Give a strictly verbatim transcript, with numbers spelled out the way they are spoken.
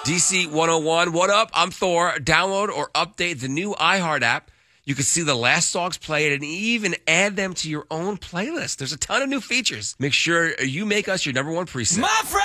D C one oh one, what up? I'm Thor. Download or update the new iHeart app. You can see the last songs played and even add them to your own playlist. There's a ton of new features. Make sure you make us your number one preset. My friend.